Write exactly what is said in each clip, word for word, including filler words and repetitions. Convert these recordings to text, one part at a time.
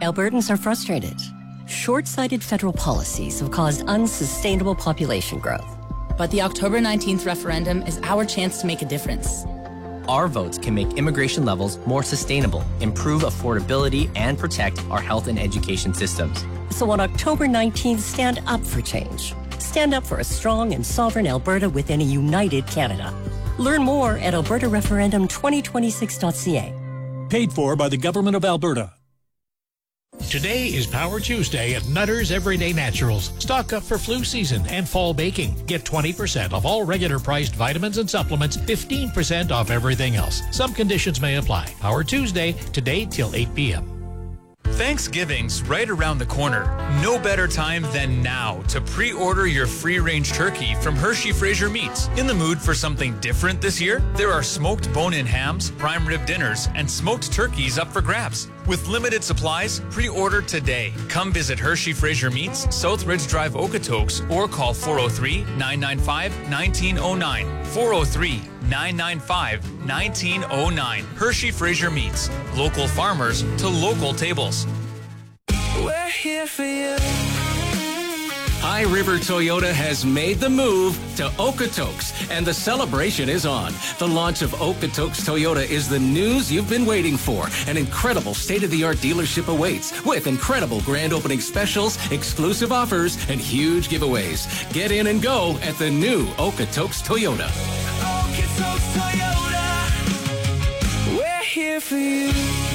Albertans are frustrated. Short-sighted federal policies have caused unsustainable population growth. But the October nineteenth referendum is our chance to make a difference. Our votes can make immigration levels more sustainable, improve affordability, and protect our health and education systems. So on October nineteenth, stand up for change. Stand up for a strong and sovereign Alberta within a united Canada. Learn more at alberta referendum twenty twenty-six dot c a. Paid for by the Government of Alberta. Today is Power Tuesday at Nutter's Everyday Naturals. Stock up for flu season and fall baking. Get twenty percent off all regular priced vitamins and supplements, fifteen percent off everything else. Some conditions may apply. Power Tuesday, today till eight p.m. Thanksgiving's right around the corner. No better time than now to pre-order your free-range turkey from Hershey Fraser Meats. In the mood for something different this year? There are smoked bone-in hams, prime rib dinners, and smoked turkeys up for grabs. With limited supplies, pre-order today. Come visit Hershey Fraser Meats, South Ridge Drive, Okotoks, or call four oh three, nine nine five, one nine oh nine. four oh three, nine nine five, one nine oh nine. Hershey Fraser Meats. Local farmers to local tables. We're here for you. High River Toyota has made the move to Okotoks, and the celebration is on. The launch of Okotoks Toyota is the news you've been waiting for. An incredible state-of-the-art dealership awaits with incredible grand opening specials, exclusive offers, and huge giveaways. Get in and go at the new Okotoks Toyota. Okotoks Toyota. We're here for you.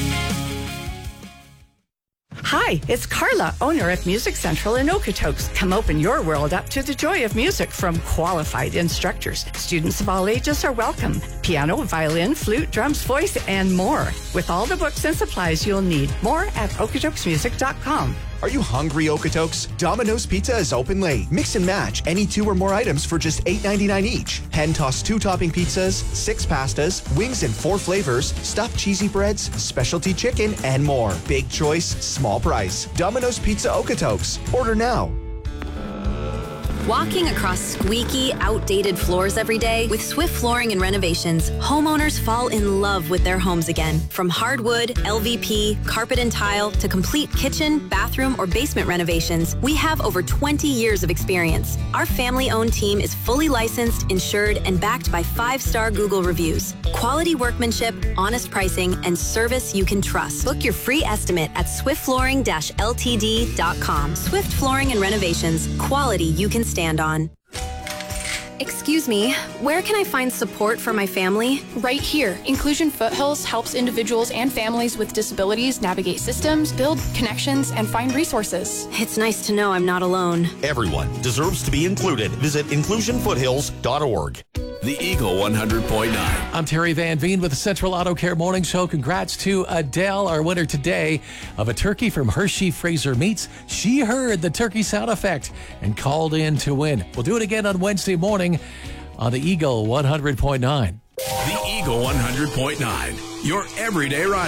Hi, it's Carla, owner of Music Central in Okotoks. Come open your world up to the joy of music from qualified instructors. Students of all ages are welcome. Piano, violin, flute, drums, voice, and more. With all the books and supplies you'll need. More at okotoks music dot com. Are you hungry, Okotoks? Domino's Pizza is open late. Mix and match any two or more items for just eight ninety-nine each. Hand-tossed two-topping pizzas, six pastas, wings in four flavors, stuffed cheesy breads, specialty chicken, and more. Big choice, small price. Domino's Pizza Okotoks. Order now. Walking across squeaky, outdated floors every day, with Swift Flooring and Renovations, homeowners fall in love with their homes again. From hardwood, L V P, carpet and tile, to complete kitchen, bathroom, or basement renovations, we have over twenty years of experience. Our family-owned team is fully licensed, insured, and backed by five-star Google reviews. Quality workmanship, honest pricing, and service you can trust. Book your free estimate at swift flooring dash l t d dot com. Swift Flooring and Renovations, quality you can stand on. Excuse me, where can I find support for my family? Right here. Inclusion Foothills helps individuals and families with disabilities navigate systems, build connections, and find resources. It's nice to know I'm not alone. Everyone deserves to be included. Visit inclusion foothills dot org. The Eagle one hundred point nine. I'm Terry Van Veen with the Central Auto Care Morning Show. Congrats to Adele, our winner today of a turkey from Hershey Fraser Meats. She heard the turkey sound effect and called in to win. We'll do it again on Wednesday morning on the Eagle one hundred point nine. The Eagle one hundred point nine. Your everyday ride.